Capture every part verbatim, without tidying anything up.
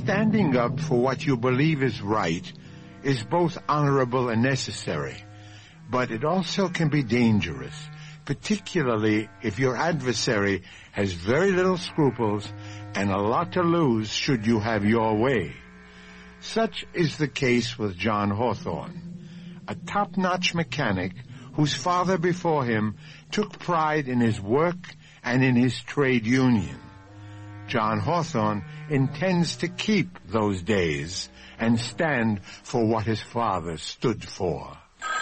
Standing up for what you believe is right is both honorable and necessary, but it also can be dangerous, particularly if your adversary has very little scruples and a lot to lose should you have your way. Such is the case with John Hawthorne, a top-notch mechanic whose father before him took pride in his work and in his trade union. John Hawthorne intends to keep those days and stand for what his father stood for.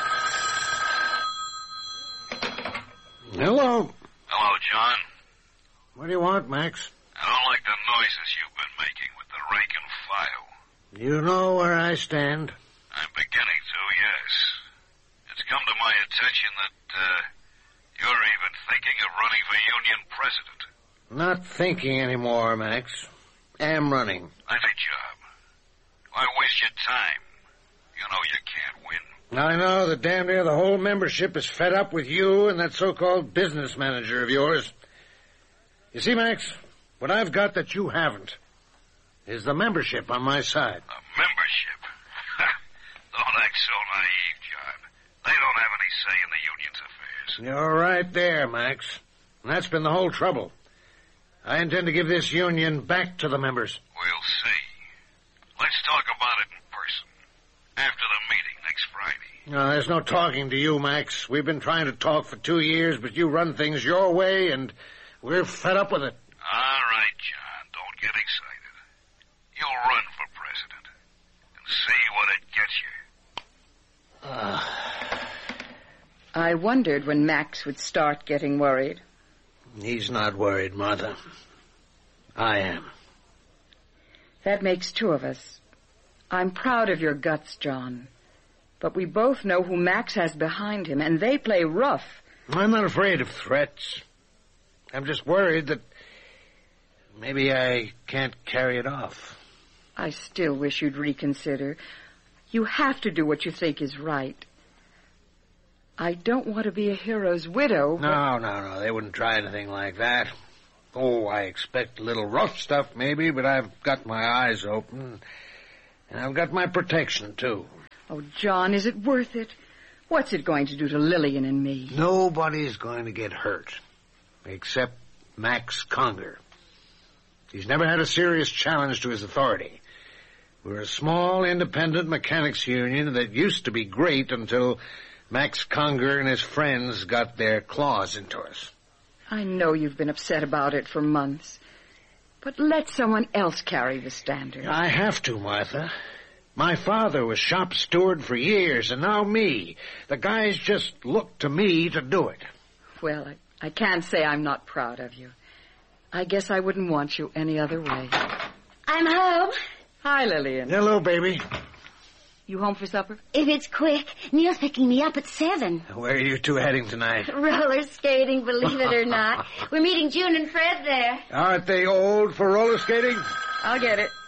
Hello. Hello, John. What do you want, Max? I don't like the noises you've been making with the rake and file. You know where I stand. I'm beginning to, yes. It's come to my attention that uh, you're even thinking of running for union president. Not thinking anymore, Max. Am running. That's a job. Why waste your time? You know you can't win. I know that damn near the whole membership is fed up with you and that so-called business manager of yours. You see, Max, what I've got that you haven't is the membership on my side. A membership? Don't act so naive, John. They don't have any say in the union's affairs. You're right there, Max. And that's been the whole trouble. I intend to give this union back to the members. We'll see. Let's talk about it in person. After the meeting next Friday. No, there's no talking to you, Max. We've been trying to talk for two years, but you run things your way, and we're fed up with it. All right, John. Don't get excited. You'll run for president and see what it gets you. Uh, I wondered when Max would start getting worried. He's not worried, Martha. I am. That makes two of us. I'm proud of your guts, John. But we both know who Max has behind him, and they play rough. I'm not afraid of threats. I'm just worried that maybe I can't carry it off. I still wish you'd reconsider. You have to do what you think is right. I don't want to be a hero's widow, but... No, no, no. They wouldn't try anything like that. Oh, I expect a little rough stuff, maybe, but I've got my eyes open. And I've got my protection, too. Oh, John, is it worth it? What's it going to do to Lillian and me? Nobody's going to get hurt, except Max Conger. He's never had a serious challenge to his authority. We're a small, independent mechanics union that used to be great until Max Conger and his friends got their claws into us. I know you've been upset about it for months, but let someone else carry the standard. I have to, Martha. My father was shop steward for years, and now me. The guys just look to me to do it. Well, I, I can't say I'm not proud of you. I guess I wouldn't want you any other way. I'm home. Hi, Lillian. Hello, baby. You home for supper? If it's quick, Neil's picking me up at seven. Where are you two heading tonight? Roller skating, believe it or not. We're meeting June and Fred there. Aren't they old for roller skating? I'll get it.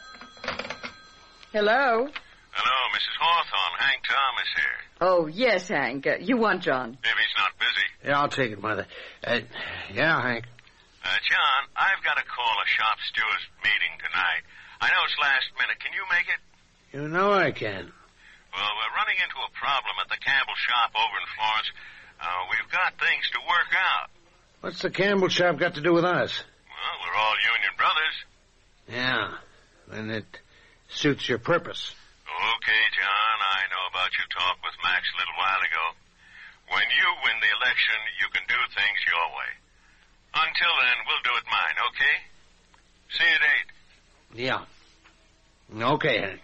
Hello? Hello, Missus Hawthorne. Hank Thomas here. Oh, yes, Hank. Uh, you want John? If he's not busy. Yeah, I'll take it, Mother. Uh, yeah, Hank. Uh, John, I've got to call a shop stewards meeting tonight. I know it's last minute. Can you make it? You know I can. Well, we're running into a problem at the Campbell shop over in Florence. Uh, we've got things to work out. What's the Campbell shop got to do with us? Well, we're all union brothers. Yeah, and it suits your purpose. Okay, John, I know about your talk with Max a little while ago. When you win the election, you can do things your way. Until then, we'll do it mine, okay? See you at eight. Yeah. Okay, Hank.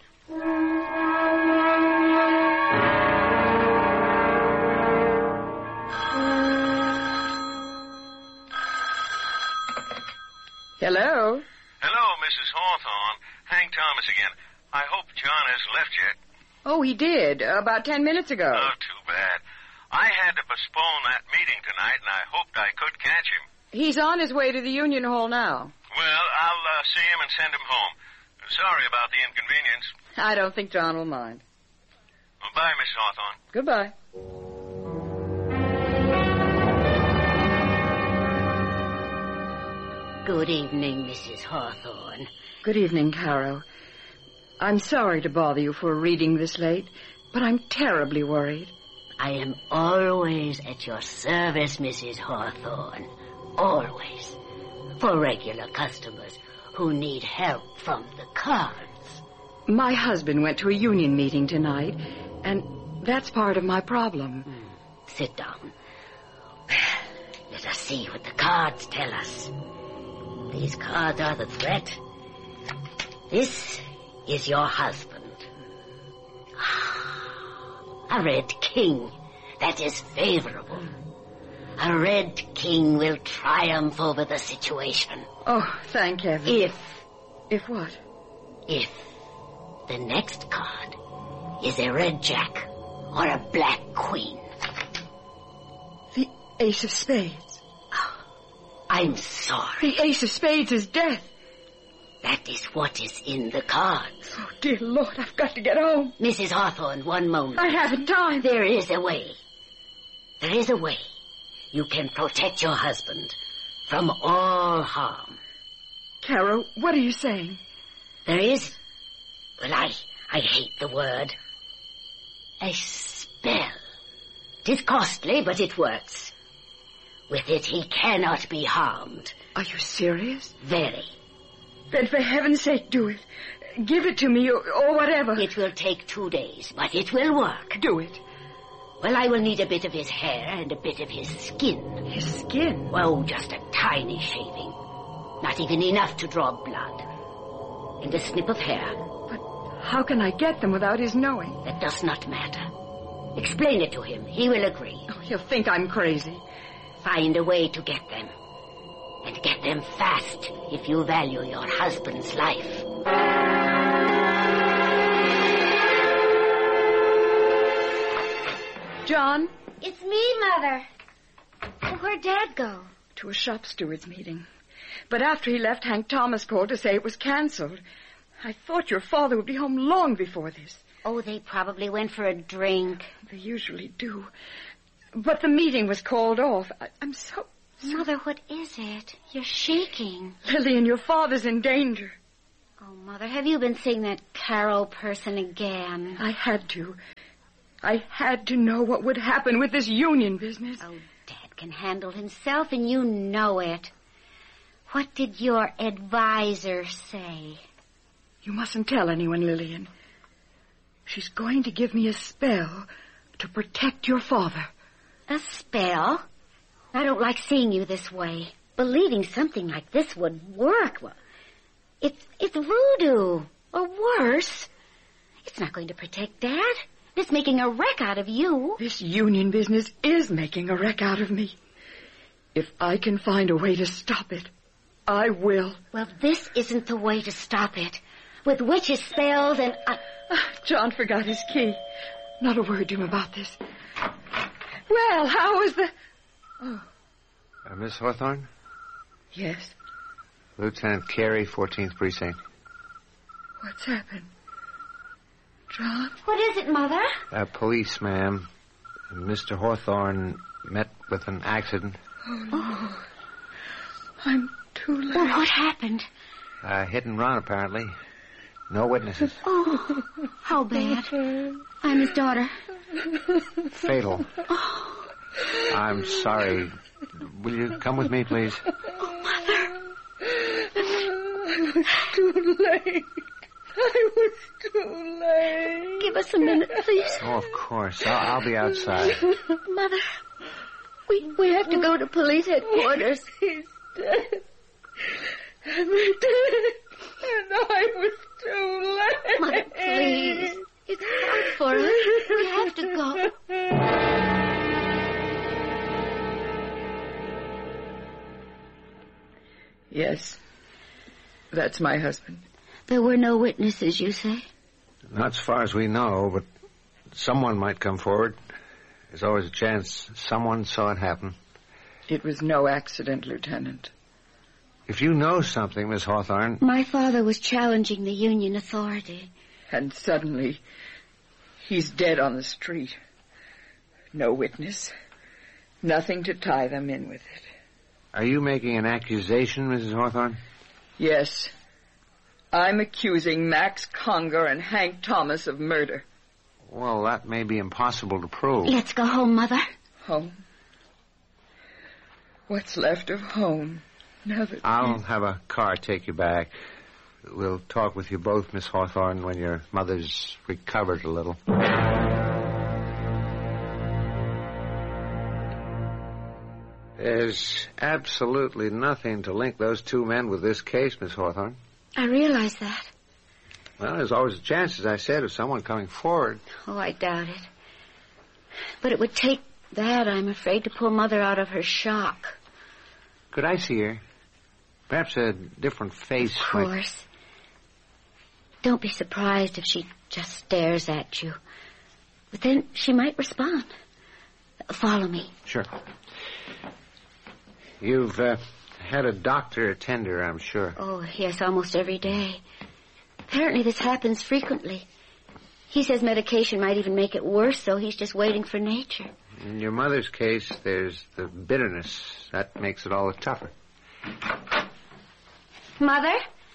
Hello? Hello, Missus Hawthorne. Hank Thomas again. I hope John hasn't left yet. Oh, he did, uh, about ten minutes ago. Oh, too bad. I had to postpone that meeting tonight, and I hoped I could catch him. He's on his way to the Union Hall now. Well, I'll uh, see him and send him home. Sorry about the inconvenience. I don't think John will mind. Well, bye, Miss Hawthorne. Goodbye. Good evening, Missus Hawthorne. Good evening, Caro. I'm sorry to bother you for reading this late, but I'm terribly worried. I am always at your service, Missus Hawthorne. Always. For regular customers who need help from the cards. My husband went to a union meeting tonight, and that's part of my problem. Mm. Sit down. Let us see what the cards tell us. These cards are the threat. This is your husband. A red king. That is favorable. A red king will triumph over the situation. Oh, thank heaven. If... If what? If the next card is a red jack or a black queen. The ace of spades. Oh, I'm sorry. The ace of spades is death. That is what is in the cards. Oh, dear Lord, I've got to get home. Missus Hawthorne, one moment. I haven't time. There is a way. There is a way. You can protect your husband from all harm. Carol, what are you saying? There is... Well, I, I hate the word. A spell. It is costly, but it works. With it, he cannot be harmed. Are you serious? Very. Then for heaven's sake, do it. Give it to me, or, or whatever. It will take two days, but it will work. Do it. Well, I will need a bit of his hair and a bit of his skin. His skin? Oh, just a tiny shaving. Not even enough to draw blood. And a snip of hair. But how can I get them without his knowing? That does not matter. Explain it to him. He will agree. Oh, he'll think I'm crazy. Find a way to get them. And get them fast if you value your husband's life. John? It's me, Mother. Oh, where'd Dad go? To a shop steward's meeting. But after he left, Hank Thomas called to say it was canceled. I thought your father would be home long before this. Oh, they probably went for a drink. They usually do. But the meeting was called off. I, I'm so, so... Mother, what is it? You're shaking. Lillian, your father's in danger. Oh, Mother, have you been seeing that Carol person again? I had to. I had to know what would happen with this union business. Oh, Dad can handle himself, and you know it. What did your advisor say? You mustn't tell anyone, Lillian. She's going to give me a spell to protect your father. A spell? I don't like seeing you this way. Believing something like this would work. Well, it's, it's voodoo, or worse. It's not going to protect Dad. It's making a wreck out of you. This union business is making a wreck out of me. If I can find a way to stop it, I will. Well, this isn't the way to stop it. With witches' spells and... Uh... John forgot his key. Not a word to him about this. Well, how was the... Oh. Uh, Miss Hawthorne? Yes? Lieutenant Carey, fourteenth Precinct. What's happened? John? What is it, Mother? Uh, police, ma'am. Mister Hawthorne met with an accident. Oh, no. Oh. I'm too late. Well, what happened? Uh, hit and run, apparently. No witnesses. Oh, how bad. I'm his daughter. Fatal. Oh. I'm sorry. Will you come with me, please? Oh, Mother. I was too late. I was too late. Give us a minute, please. Oh, of course. I'll, I'll be outside. Mother, we we have to go to police headquarters. He's dead. And they're dead. And I was too late. Mother, please. It's hard for us. We have to go. Yes. That's my husband. There were no witnesses, you say? Not as far as we know, but someone might come forward. There's always a chance someone saw it happen. It was no accident, Lieutenant. If you know something, Miss Hawthorne... My father was challenging the Union authority. And suddenly, he's dead on the street. No witness. Nothing to tie them in with it. Are you making an accusation, Missus Hawthorne? Yes. I'm accusing Max Conger and Hank Thomas of murder. Well, that may be impossible to prove. Let's go home, Mother. Home? What's left of home? Now that I'll have a car take you back. We'll talk with you both, Miss Hawthorne, when your mother's recovered a little. There's absolutely nothing to link those two men with this case, Miss Hawthorne. I realize that. Well, there's always a chance, as I said, of someone coming forward. Oh, I doubt it. But it would take that, I'm afraid, to pull Mother out of her shock. Could I see her? Perhaps a different face. Of course. Might... Don't be surprised if she just stares at you. But then she might respond. Follow me. Sure. You've uh, had a doctor attend her, I'm sure. Oh, yes, almost every day. Apparently this happens frequently. He says medication might even make it worse, so he's just waiting for nature. In your mother's case, there's the bitterness. That makes it all the tougher. Mother?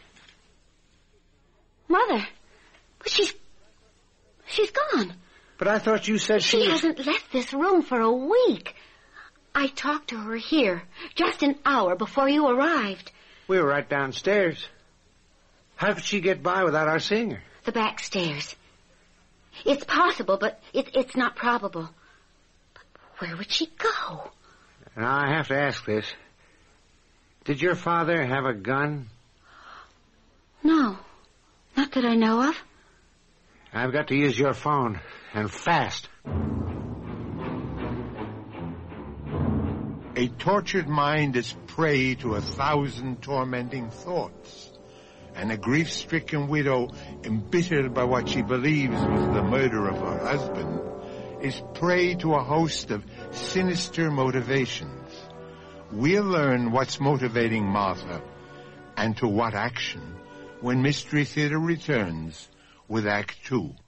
Mother? But she's... she's gone. But I thought you said she... She hasn't left this room for a week. I talked to her here just an hour before you arrived. We were right downstairs. How could she get by without our seeing her? The back stairs. It's possible, but it, it's not probable. But where would she go? Now, I have to ask this. Did your father have a gun? No. Not that I know of. I've got to use your phone, and fast. A tortured mind is prey to a thousand tormenting thoughts. And a grief-stricken widow, embittered by what she believes was the murder of her husband, is prey to a host of sinister motivations. We'll learn what's motivating Martha and to what action when Mystery Theater returns with Act Two.